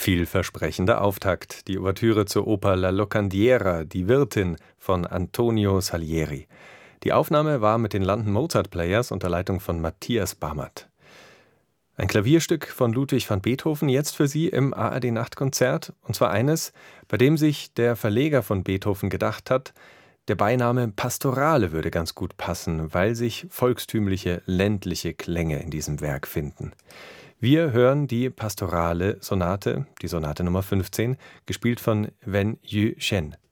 Vielversprechender Auftakt, die Ouvertüre zur Oper La Locandiera, die Wirtin von Antonio Salieri. Die Aufnahme war mit den London Mozart Players unter Leitung von Matthias Bamert. Ein Klavierstück von Ludwig van Beethoven jetzt für Sie im ARD-Nachtkonzert, und zwar eines, bei dem sich der Verleger von Beethoven gedacht hat, der Beiname Pastorale würde ganz gut passen, weil sich volkstümliche, ländliche Klänge in diesem Werk finden. Wir hören die Pastorale Sonate, die Sonate Nummer 15, gespielt von Wen Yu Shen.